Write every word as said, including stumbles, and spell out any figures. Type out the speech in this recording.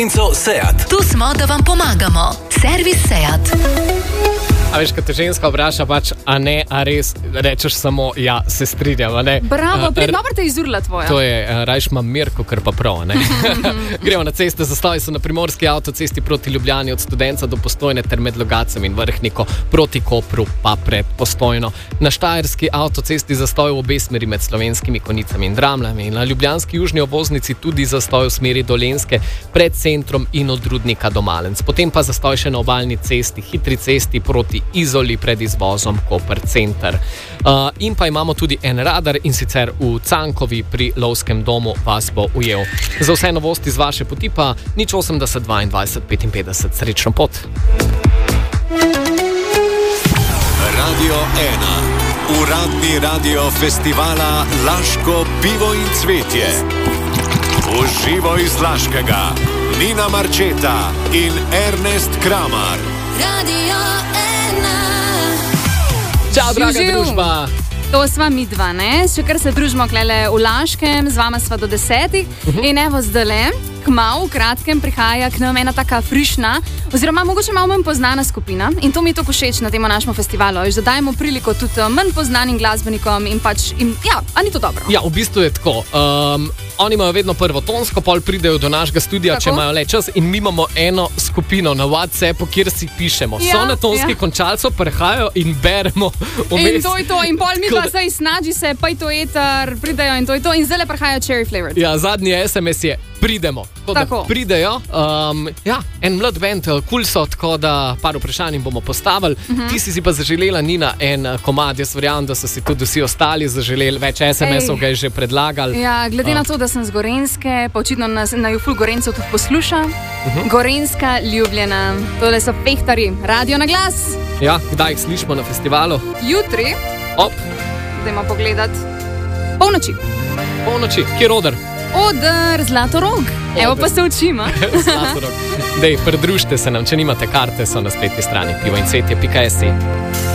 Seat. Tu smo, da vam pomagamo. Servis Seat. A veš, kad te ženska vpraša, pač, a ne, a res, rečeš samo, ja, se strinjam, a ne. Bravo, uh, pred dobro te izurla tvoja. To je, uh, rajš imam Mirko, kar pa prav, ne. Gremo na ceste, zastoji so na primorski avtocesti proti Ljubljani od Studenca do Postojne ter med Logacem in Vrhniko proti Kopru pa pred Postojno. Na štajerski avtocesti zastoj v obe smeri med Slovenskimi Konicami in Dramljami. Na ljubljanski južni obvoznici tudi zastoj v smeri Dolenjske pred centrom in od Rudnika do Malenc. Potem pa zastoj še na obalni cesti, hitri cesti proti Izoli pred izvozom Koper center. Uh, in pa imamo tudi en radar in sicer v Cankovi pri Lovskem domu vas bo ujel. Za vse novosti z vaše poti pa nič osemdeset dvaindvajset petinpetdeset. Srečno pot. Radio ena. Uradni radio festivala Laško pivo in cvetje. Uživo iz Laškega. Nina Marčeta in Ernest Kramar. Radio ena. Čau, draga Živ, živ. družba. To sva mi dva, ne? Še kar se družimo klele v Laškem, z vama sva do desetih. Uh-huh. In evo zdale, kmalu, v kratkem prihaja k nam ena taka frišna, oziroma mogoče malo manj poznana skupina. In to mi je to všeč na tem našem festivalu, že da dajemo priliko tudi manj poznanim glasbenikom in pač, in, ja, a ni to dobro? Ja, v bistvu je tako. Um, oni imajo vedno prvo tonsko, pol pridejo do našega studia, Tako? če imajo le čas, in mi imamo eno skupino na WhatsAppu, kjer si pišemo. Ja, so na tonski ja. končalcu, prehajajo in beremo. In to je to, in pol mi pa zdaj snaži se, pa je to eter, pridejo in to je to, in zdaj le prihajajo cherry flavored. Ja, zadnji es em es je pridemo. Tako, Tako. da pridejo. Um, ja, en mlad band, kul so, tako da par vprašanj jim bomo postavili. Uh-huh. Ti si si pa zaželela, Nina, en komad. Jaz verjamem, da so si tudi vsi ostali zaželeli. Več es em esov ga je že predlagali. Ja, glede Uh. na to, da sem z Gorenjske, pa očitno na, na Juful Gorencev tudi posluša. Uh-huh. Gorenjska ljubljena. Tole so Pehtari. Radio na glas. Ja, kdaj jih slišimo na festivalu? Jutri, Op, dajmo pogledat. Polnoči. polnoči, kjer oder? Oder Zlatorog. Evo pa se učimo. Zlatorog. Dej, pridružite se nam, če nimate karte, so na spletni strani pivo in cvetje pika si.